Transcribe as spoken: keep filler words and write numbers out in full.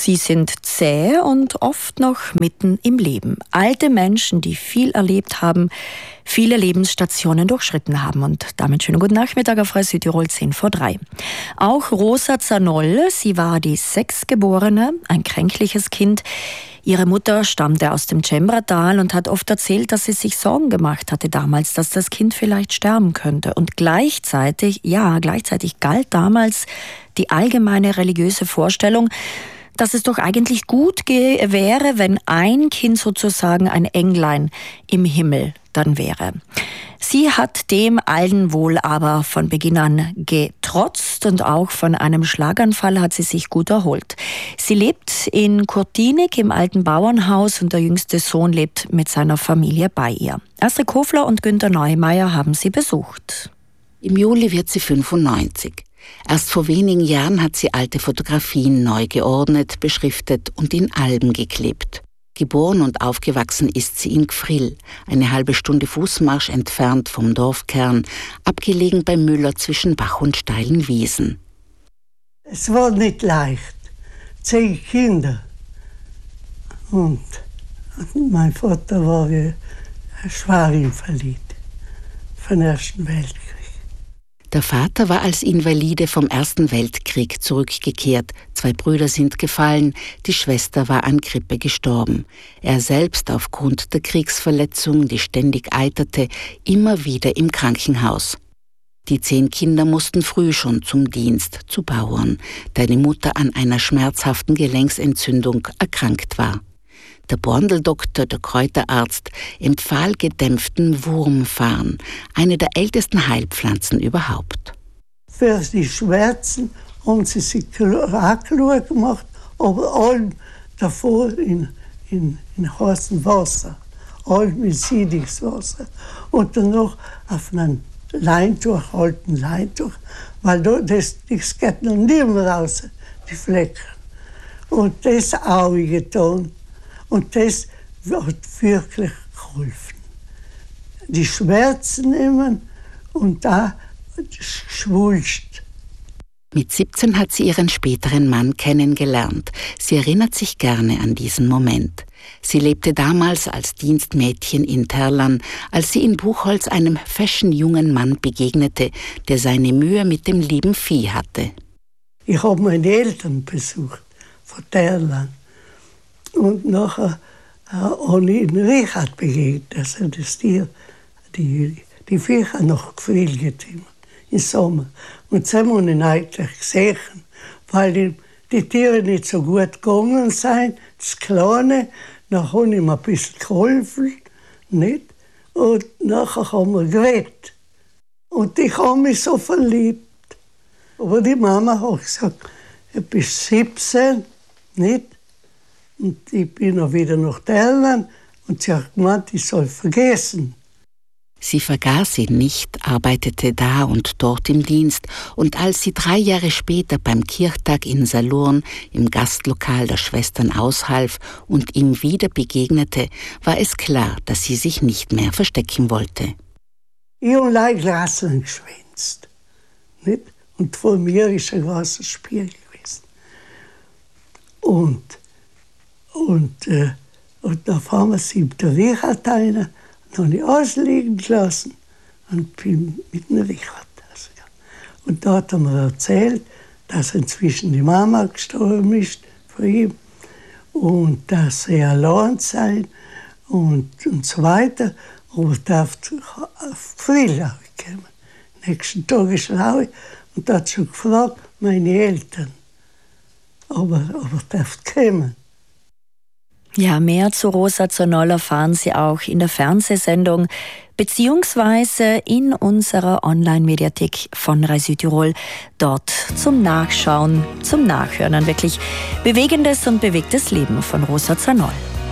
Sie sind zäh und oft noch mitten im Leben. Alte Menschen, die viel erlebt haben, viele Lebensstationen durchschritten haben. Und damit schönen guten Nachmittag auf Radio Südtirol, zehn vor drei. Auch Rosa Zanoll, sie war die Sechstgeborene, ein kränkliches Kind. Ihre Mutter stammte aus dem Cembratal und hat oft erzählt, dass sie sich Sorgen gemacht hatte damals, dass das Kind vielleicht sterben könnte. Und gleichzeitig, ja, gleichzeitig galt damals die allgemeine religiöse Vorstellung, dass es doch eigentlich gut wäre, wenn ein Kind sozusagen ein Englein im Himmel dann wäre. Sie hat dem allen wohl aber von Beginn an getrotzt und auch von einem Schlaganfall hat sie sich gut erholt. Sie lebt in Kurtinik im alten Bauernhaus und der jüngste Sohn lebt mit seiner Familie bei ihr. Astrid Kofler und Günter Neumeier haben sie besucht. Im Juli wird sie fünfundneunzig. Erst vor wenigen Jahren hat sie alte Fotografien neu geordnet, beschriftet und in Alben geklebt. Geboren und aufgewachsen ist sie in Gfrill, eine halbe Stunde Fußmarsch entfernt vom Dorfkern, abgelegen bei Müller zwischen Bach und steilen Wiesen. Es war nicht leicht. Zehn Kinder. Und mein Vater war schwer invalid vom Ersten Weltkrieg. Der Vater war als Invalide vom Ersten Weltkrieg zurückgekehrt. Zwei Brüder sind gefallen, die Schwester war an Grippe gestorben. Er selbst aufgrund der Kriegsverletzung, die ständig eiterte, immer wieder im Krankenhaus. Die zehn Kinder mussten früh schon zum Dienst zu Bauern, da die Mutter an einer schmerzhaften Gelenksentzündung erkrankt war. Der Borndeldoktor, der Kräuterarzt, empfahl gedämpften Wurmfarn, eine der ältesten Heilpflanzen überhaupt. Für die Schmerzen haben sie sich auch gemacht, aber allem davor in, in, in heißem Wasser, allem mit Siedungswasser. Und danach auf einem Leintuch, alten Leintuch, weil da, das, das geht noch nie mehr raus, die Flecken. Und das auch getan. Und das hat wirklich geholfen. Die Schmerzen nehmen und da schwulst. Mit siebzehn hat sie ihren späteren Mann kennengelernt. Sie erinnert sich gerne an diesen Moment. Sie lebte damals als Dienstmädchen in Terlan, als sie in Buchholz einem feschen jungen Mann begegnete, der seine Mühe mit dem lieben Vieh hatte. Ich habe meine Eltern besucht, von Terlan. Und nachher äh, habe ich in Richard begegnet, also das Tier, die, die Viecher noch gefilgt im Sommer. Und sie haben ihn eigentlich gesehen, weil die, die Tiere nicht so gut gegangen sind, das Kleine. Dann habe ich ihm ein bisschen geholfen, nicht? Und nachher haben wir geredet. Und ich habe mich so verliebt. Aber die Mama hat gesagt, du bist siebzehn, nicht? Und ich bin auch wieder nach Terlan und sie hat gemeint, ich soll vergessen. Sie vergaß ihn nicht, arbeitete da und dort im Dienst, und als sie drei Jahre später beim Kirchtag in Salurn im Gastlokal der Schwestern aushalf und ihm wieder begegnete, war es klar, dass sie sich nicht mehr verstecken wollte. Ich habe leicht Glasseln geschwänzt, nicht? Und vor mir ist ein großes Spiel gewesen. Und Und, äh, und dann fahren wir sie mit der Richard rein, dann habe ich ausliegen gelassen und bin mit dem Richard rausgegangen. Und da hat er mir erzählt, dass inzwischen die Mama gestorben ist von ihm und dass sie allein sein und, und so weiter. Aber er darf auf Frill kommen. Nächsten Tag ist er raus und hat schon gefragt, meine Eltern, aber er darf kommen. Ja, mehr zu Rosa Zanoll erfahren Sie auch in der Fernsehsendung beziehungsweise in unserer Online-Mediathek von Radio Südtirol. Dort zum Nachschauen, zum Nachhören. Ein wirklich bewegendes und bewegtes Leben von Rosa Zanoll.